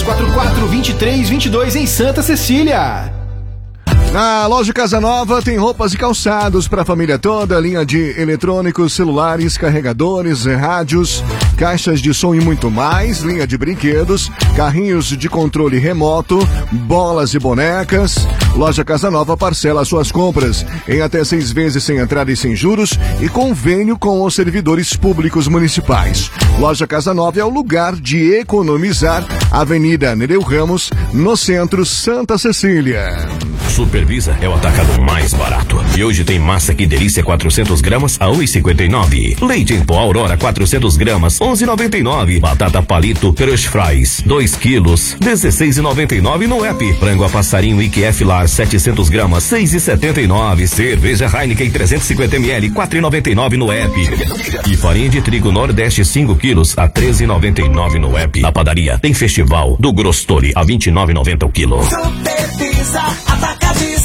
3244-2322 em Santa Cecília. Na loja Casa Nova tem roupas e calçados para a família toda, linha de eletrônicos, celulares, carregadores, rádios, caixas de som e muito mais, linha de brinquedos, carrinhos de controle remoto, bolas e bonecas. Loja Casa Nova parcela suas compras em até 6 vezes sem entrada e sem juros e convênio com os servidores públicos municipais. Loja Casa Nova é o lugar de economizar. Avenida Nereu Ramos, no centro, Santa Cecília. Supervisa é o atacado mais barato. E hoje tem massa Que Delícia 400 gramas a 1,59. Leite em pó Aurora 400 gramas 11,99. Batata Palito Crush Fries 2 quilos 16,99 no app. Frango a passarinho IQF Lar 700 gramas 6,79. Cerveja Heineken 350 ml 4,99 no app. E farinha de trigo Nordeste 5 quilos a 13,99 no app. Na padaria tem Festival do Grostori a 29,90 o quilo. Supervisa Atacadista.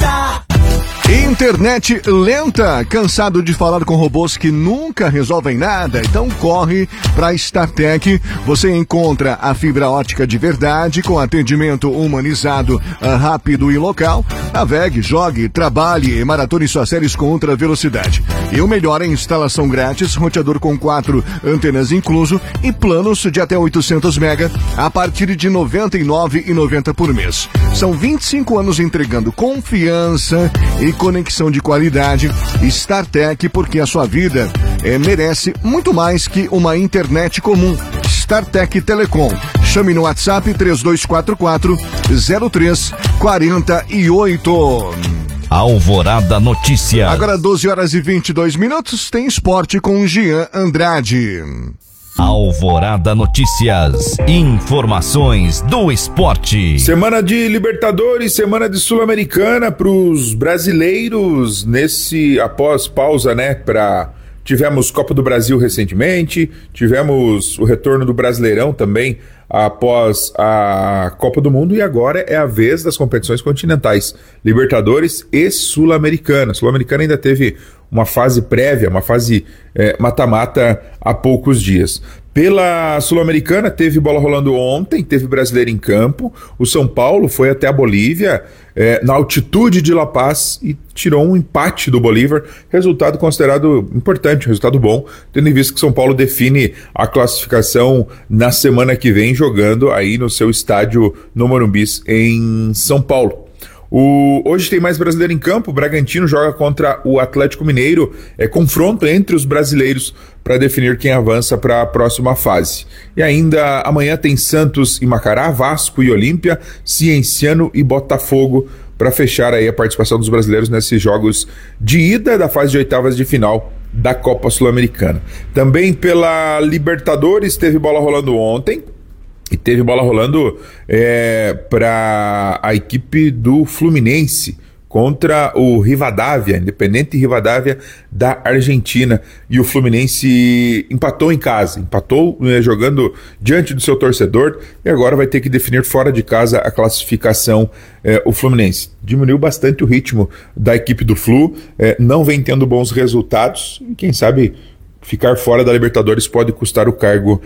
Internet lenta, cansado de falar com robôs que nunca resolvem nada? Então corre para StarTech. Você encontra a fibra ótica de verdade com atendimento humanizado, rápido e local. Navegue, jogue, trabalhe e maratone suas séries com ultra velocidade. E o melhor é instalação grátis, roteador com 4 antenas incluso e planos de até 800 mega a partir de R$ 99,90 por mês. São 25 anos entregando confiança e conexão de qualidade. StarTech, porque a sua vida merece muito mais que uma internet comum. StarTech Telecom. Chame no WhatsApp 3244-0348. Alvorada Notícias. Agora 12h22, tem esporte com Jean Andrade. Alvorada Notícias, informações do esporte. Semana de Libertadores, semana de Sul-Americana para os brasileiros após pausa, né? Tivemos Copa do Brasil recentemente, tivemos o retorno do Brasileirão também após a Copa do Mundo e agora é a vez das competições continentais, Libertadores e Sul-Americana. Sul-Americana ainda teve uma fase prévia, uma fase mata-mata há poucos dias. Pela Sul-Americana teve bola rolando ontem, teve brasileiro em campo, o São Paulo foi até a Bolívia, na altitude de La Paz e tirou um empate do Bolívar, resultado considerado importante, resultado bom, tendo em vista que São Paulo define a classificação na semana que vem, jogando aí no seu estádio no Morumbi em São Paulo. Hoje tem mais brasileiro em campo, o Bragantino joga contra o Atlético Mineiro, confronto entre os brasileiros para definir quem avança para a próxima fase. E ainda amanhã tem Santos e Macará, Vasco e Olímpia, Cienciano e Botafogo para fechar aí a participação dos brasileiros nesses jogos de ida da fase de oitavas de final da Copa Sul-Americana. Também pela Libertadores teve bola rolando ontem. E teve bola rolando para a equipe do Fluminense contra o Rivadavia, Independente Rivadavia da Argentina. E o Fluminense empatou em casa, jogando diante do seu torcedor e agora vai ter que definir fora de casa a classificação. O Fluminense diminuiu bastante o ritmo da equipe do Flu, não vem tendo bons resultados e quem sabe ficar fora da Libertadores pode custar o cargo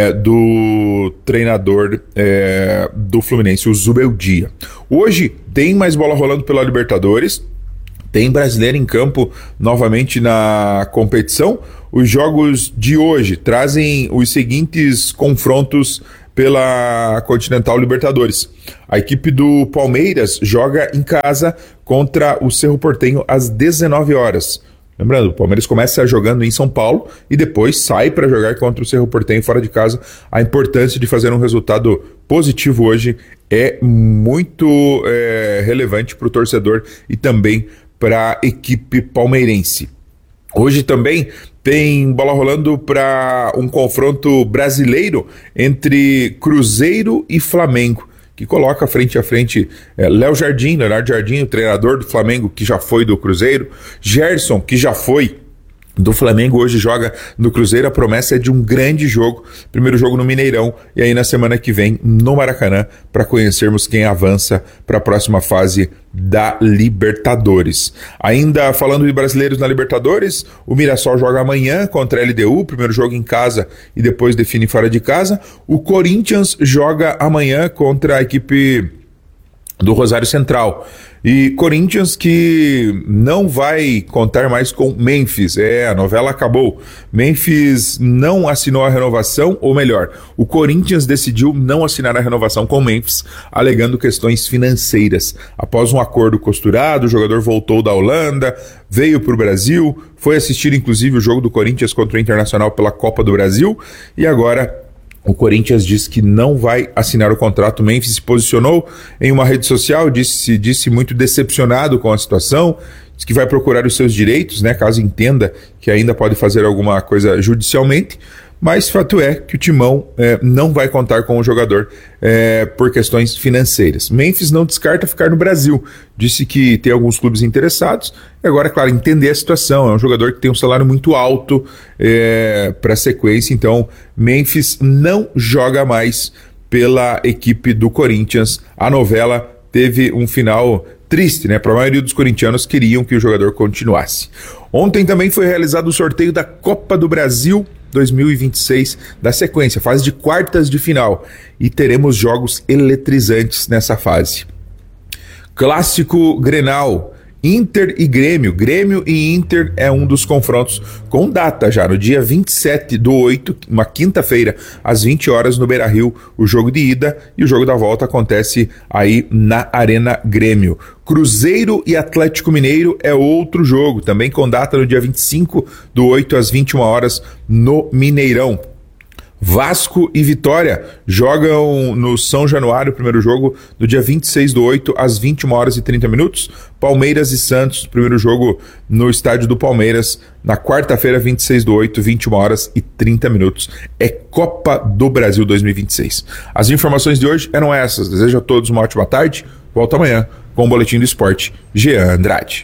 do treinador do Fluminense, o Zubeldia. Hoje tem mais bola rolando pela Libertadores, tem brasileiro em campo novamente na competição. Os jogos de hoje trazem os seguintes confrontos pela Continental Libertadores. A equipe do Palmeiras joga em casa contra o Cerro Porteño às 19 horas. Lembrando, o Palmeiras começa jogando em São Paulo e depois sai para jogar contra o Cerro Porteño fora de casa. A importância de fazer um resultado positivo hoje é muito relevante para o torcedor e também para a equipe palmeirense. Hoje também tem bola rolando para um confronto brasileiro entre Cruzeiro e Flamengo, que coloca frente a frente Leonardo Jardim, o treinador do Flamengo, que já foi do Cruzeiro, Gerson, que já foi do Flamengo hoje joga no Cruzeiro. A promessa é de um grande jogo, primeiro jogo no Mineirão, e aí na semana que vem no Maracanã, para conhecermos quem avança para a próxima fase da Libertadores. Ainda falando de brasileiros na Libertadores, o Mirassol joga amanhã contra a LDU, primeiro jogo em casa e depois define fora de casa. O Corinthians joga amanhã contra a equipe do Rosário Central. E Corinthians que não vai contar mais com Memphis. A novela acabou. Memphis não assinou a renovação, ou melhor, o Corinthians decidiu não assinar a renovação com Memphis, alegando questões financeiras. Após um acordo costurado, o jogador voltou da Holanda, veio para o Brasil, foi assistir inclusive o jogo do Corinthians contra o Internacional pela Copa do Brasil, e agora o Corinthians diz que não vai assinar o contrato. O Memphis se posicionou em uma rede social, disse muito decepcionado com a situação, disse que vai procurar os seus direitos, né, caso entenda que ainda pode fazer alguma coisa judicialmente, mas fato é que o Timão não vai contar com o jogador por questões financeiras. Memphis não descarta ficar no Brasil, disse que tem alguns clubes interessados, e agora, claro, entender a situação. É um jogador que tem um salário muito alto para a sequência, então Memphis não joga mais pela equipe do Corinthians. A novela teve um final triste, né? Para a maioria dos corintianos, queriam que o jogador continuasse. Ontem também foi realizado o sorteio da Copa do Brasil 2026, da sequência, fase de quartas de final, e teremos jogos eletrizantes nessa fase. Clássico Grenal, Inter e Grêmio. Grêmio e Inter é um dos confrontos com data já, no dia 27/8, uma quinta-feira, às 20 horas no Beira-Rio, o jogo de ida, e o jogo da volta acontece aí na Arena Grêmio. Cruzeiro e Atlético Mineiro é outro jogo, também com data no dia 25/8, às 21 horas no Mineirão. Vasco e Vitória jogam no São Januário, o primeiro jogo do dia 26/8, às 21 horas e 30 minutos. Palmeiras e Santos, primeiro jogo no estádio do Palmeiras, na quarta-feira, 26/8, 21 horas e 30 minutos. É Copa do Brasil 2026. As informações de hoje eram essas. Desejo a todos uma ótima tarde. Volto amanhã com o Boletim do Esporte. Jean Andrade.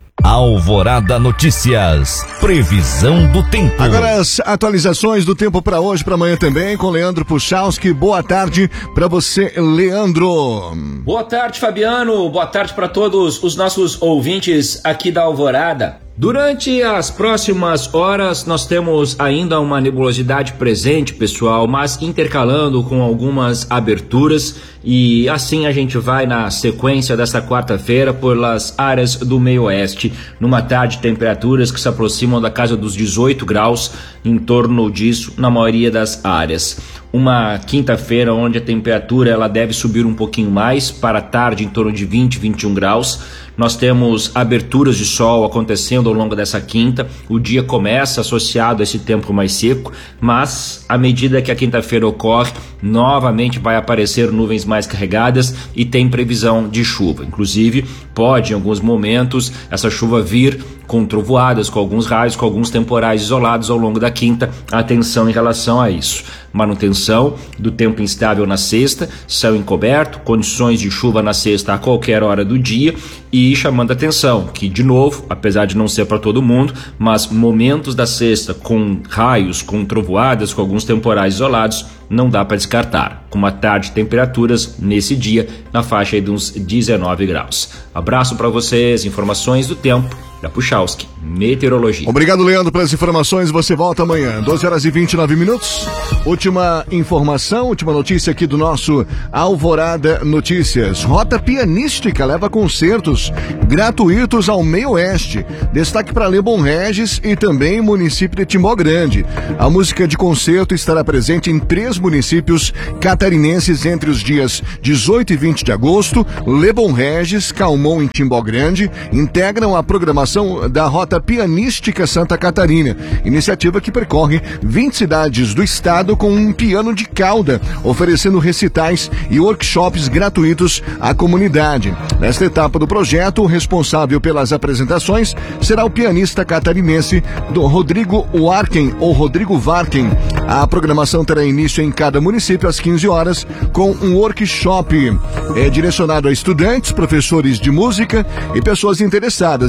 Alvorada Notícias. Previsão do tempo. Agora as atualizações do tempo para hoje, para amanhã também, com Leandro Puchalski. Boa tarde para você, Leandro. Boa tarde, Fabiano. Boa tarde para todos os nossos ouvintes aqui da Alvorada. Durante as próximas horas nós temos ainda uma nebulosidade presente, pessoal, mas intercalando com algumas aberturas, e assim a gente vai na sequência desta quarta-feira pelas áreas do meio oeste, numa tarde de temperaturas que se aproximam da casa dos 18 graus, em torno disso na maioria das áreas. Uma quinta-feira onde a temperatura ela deve subir um pouquinho mais, para a tarde em torno de 20, 21 graus. Nós temos aberturas de sol acontecendo ao longo dessa quinta. O dia começa associado a esse tempo mais seco, mas à medida que a quinta-feira ocorre, novamente vai aparecer nuvens mais carregadas e tem previsão de chuva. Inclusive, pode em alguns momentos essa chuva vir com trovoadas, com alguns raios, com alguns temporais isolados ao longo da quinta. Atenção em relação a isso. Manutenção do tempo instável na sexta, céu encoberto, condições de chuva na sexta a qualquer hora do dia, e chamando a atenção que, de novo, apesar de não ser para todo mundo, mas momentos da sexta com raios, com trovoadas, com alguns temporais isolados, não dá para descartar, com uma tarde de temperaturas nesse dia na faixa aí de uns 19 graus. Abraço para vocês, informações do tempo da Puchalski, Meteorologia. Obrigado, Leandro, pelas informações. Você volta amanhã, 12 horas e 29 minutos. Última informação, última notícia aqui do nosso Alvorada Notícias. Rota Pianística leva concertos gratuitos ao meio oeste. Destaque para Lebon Regis e também município de Timbó Grande. A música de concerto estará presente em 3 municípios catarinenses entre os dias 18 e 20 de agosto. Lebon Regis, Calmon em Timbó Grande integram a programação da Rota Pianística Santa Catarina, iniciativa que percorre 20 cidades do estado com um piano de cauda, oferecendo recitais e workshops gratuitos à comunidade. Nesta etapa do projeto, o responsável pelas apresentações será o pianista catarinense do Rodrigo Warken, ou Rodrigo Varken. A programação terá início em cada município às 15 horas com um workshop direcionado a estudantes, professores de música e pessoas interessadas em ampliar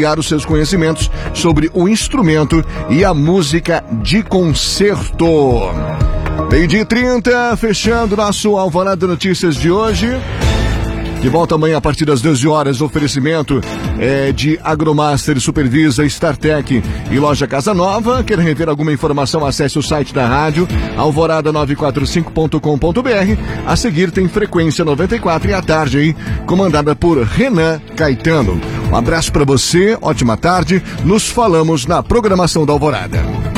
ampliar os seus conhecimentos sobre o instrumento e a música de concerto. 12h30, fechando nosso Alvorada Notícias de hoje. De volta amanhã a partir das 12 horas, oferecimento de Agromaster, Supervisa, StarTech e Loja Casa Nova. Quer rever alguma informação? Acesse o site da rádio, alvorada945.com.br. A seguir tem Frequência 94 e à tarde aí, comandada por Renan Caetano. Um abraço para você, ótima tarde. Nos falamos na programação da Alvorada.